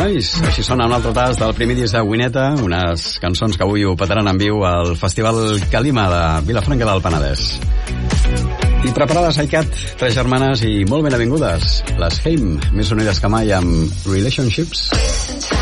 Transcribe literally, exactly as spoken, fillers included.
nois, així sona un altre tas del primer disc de Wineta, unes cançons que avui ho petaran en viu al Festival Calima de Vilafranca del Penedès. I preparades, Aicat, tres germanes i molt ben avingudes, les Haim, més unides que mai amb Relationships.